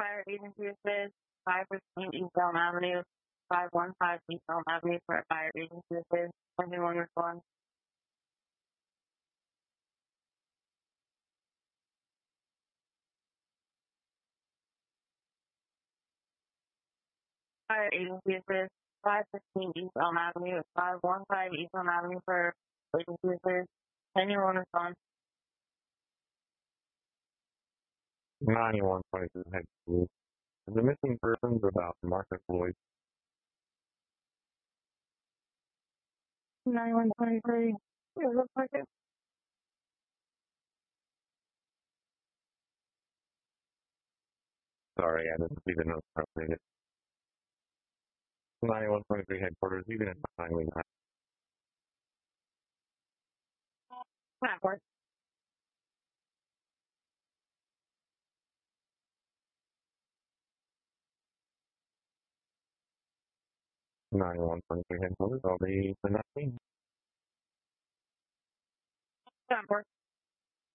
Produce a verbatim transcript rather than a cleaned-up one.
Fire agency assist, five fifteen East Elm Avenue, five one five East Elm Avenue for a fire agency assist. Anyone respond? Fire agency assist, five fifteen East Elm Avenue, five one five East Elm Avenue for agency assist. Anyone respond? ninety-one twenty-two Head School. The missing persons about Martha Floyd. ninety-one twenty-three. It looks like it. Sorry, I didn't see the notes updated. ninety-one twenty-three headquarters, even in timely time. Backward. ninety-one twenty-three headquarters, I'll be the nineteen. Backward.